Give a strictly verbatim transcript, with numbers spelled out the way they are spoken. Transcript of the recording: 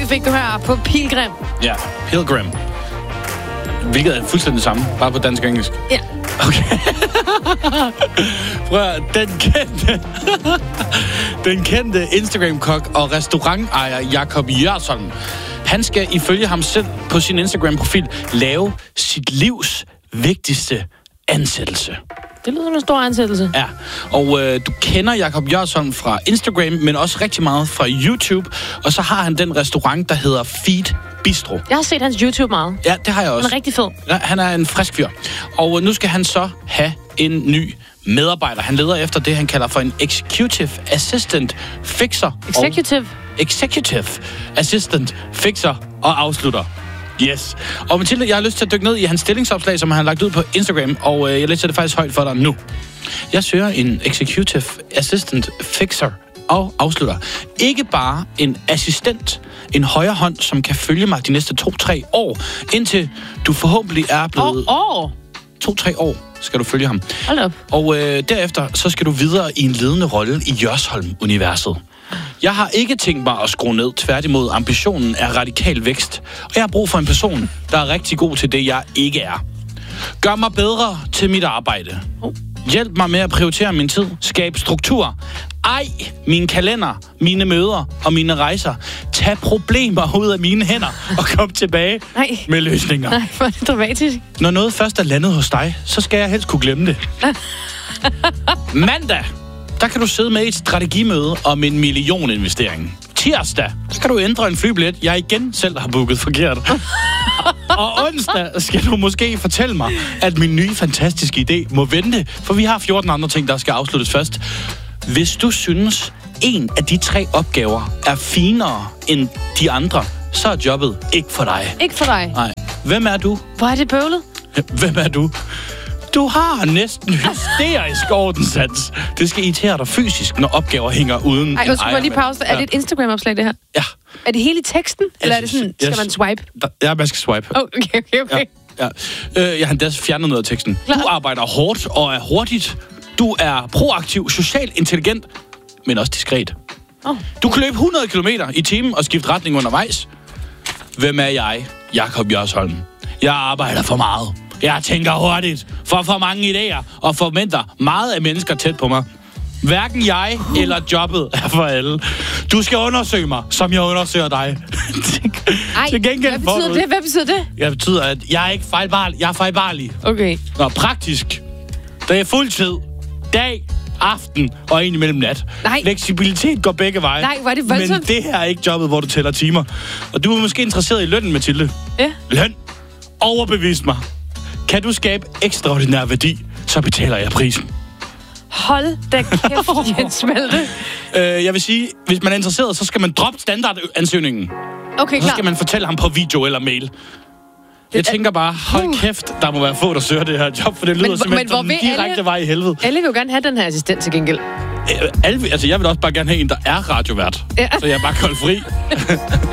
fik du her på Pilgrim. Ja, Pilgrim. Hvilket er fuldstændig det samme, bare på dansk og engelsk. Ja. Okay. Prøv at, den kendte... den kendte Instagram-kok og restaurantejer Jakob Jørsholm. Han skal ifølge ham selv på sin Instagram-profil lave sit livs vigtigste ansættelse. Det lyder som en stor ansættelse. Ja, og øh, du kender Jakob Jørsholm fra Instagram, men også rigtig meget fra YouTube. Og så har han den restaurant, der hedder Feed Bistro. Jeg har set hans YouTube meget. Ja, det har jeg også. Han er rigtig fed. Ja, han er en frisk fyr. Og nu skal han så have en ny medarbejder. Han leder efter det, han kalder for en Executive Assistant Fixer. Executive? Executive Assistant Fixer og afslutter. Yes. Og Mathilde, jeg har lyst til at dykke ned i hans stillingsopslag, som han har lagt ud på Instagram, og øh, jeg læser det faktisk højt for dig nu. Jeg søger en Executive Assistant Fixer og afslutter. Ikke bare en assistent, en højre hånd, som kan følge mig de næste to-tre år, indtil du forhåbentlig er blevet... År? To-tre år skal du følge ham. Hold op. Og øh, derefter, så skal du videre i en ledende rolle i Jørsholm-universet. Jeg har ikke tænkt mig at skrue ned. Tværtimod, ambitionen er radikal vækst. Og jeg har brug for en person, der er rigtig god til det, jeg ikke er. Gør mig bedre til mit arbejde. Hjælp mig med at prioritere min tid. Skab struktur. Ej, min kalender, mine møder og mine rejser. Tag problemer ud af mine hænder og kom tilbage Nej. med løsninger. Nej, hvor er det dramatisk. Når noget først er landet hos dig, så skal jeg helst kunne glemme det. Mandag, der kan du sidde med i et strategimøde om en millioninvestering. Tirsdag, så kan du ændre en flybillet, jeg igen selv har booket forkert. Og onsdag skal du måske fortælle mig, at min nye fantastiske idé må vente, for vi har fjorten andre ting, der skal afsluttes først. Hvis du synes, en af de tre opgaver er finere end de andre, så er jobbet ikke for dig. Ikke for dig. Nej. Hvem er du? Hvor er det bøvlet? Hvem er du? Du har næsten hysterisk ordenssans. Det skal irritere dig fysisk, når opgaver hænger uden Ej, en jeg skal lige pause. Er ja. det et Instagram-opslag, det her? Ja. Er det hele i teksten? Eller er det sådan, skal yes. man swipe? Ja, man skal swipe. Oh, okay, okay, okay. Ja. Ja. Øh, jeg har endda fjernet noget af teksten. Klar. Du arbejder hårdt og er hurtigt. Du er proaktiv, socialt intelligent, men også diskret. Oh. Du kan løbe hundrede kilometer i timen og skifte retning undervejs. Hvem er jeg? Jakob Jørsholm. Jeg arbejder for meget. Jeg tænker hurtigt, får for mange idéer og forventer meget af mennesker tæt på mig. Hverken jeg eller jobbet er for alle. Du skal undersøge mig, som jeg undersøger dig. Ej, Til gengæld hvad betyder det? Hvad betyder det? Det betyder, at jeg er ikke fejlbarlig. Jeg er fejlbarlig. Okay. Nå, praktisk. Det er fuldtid. Dag, aften og ind imellem nat. Nej. Fleksibilitet går begge veje. Nej, hvor er det voldsomt. Men det her er ikke jobbet, hvor du tæller timer. Og du er måske interesseret i lønnen, Mathilde. Ja. Løn. Overbevis mig. Kan du skabe ekstraordinær værdi, så betaler jeg prisen. Hold da kæft, Jens Smelte. Øh, jeg vil sige, hvis man er interesseret, så skal man droppe standardansøgningen. Okay, Så klar. skal man fortælle ham på video eller mail. Jeg tænker bare, hold kæft, der må være få, der søger det her job, for det lyder Men- simpelthen men hvor som den vil direkte alle- vej i helvede. Alle vil jo gerne have den her assistent til gengæld. Øh, alle, altså, jeg vil også bare gerne have en, der er radiovært. Ja. Så jeg bare kan holde fri.